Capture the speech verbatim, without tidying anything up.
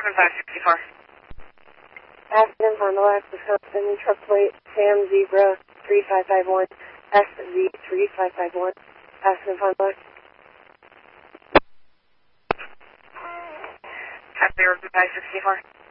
seven five six four. Aspen, Fond du Lac, Wisconsin, truck plate, Sam Zebra three five five one, S Z three five five one, Aspen, Fond du Lac. Happy five six four.